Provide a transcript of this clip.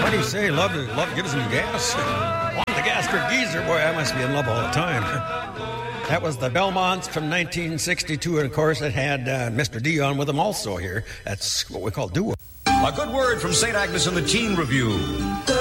What do you say? Love gives him gas. On the gastric geezer. Boy, I must be in love all the time. That was the Belmonts from 1962, and of course it had Mr. Dion with them also here. That's what we call duo. A good word from St. Agnes in the Teen Review.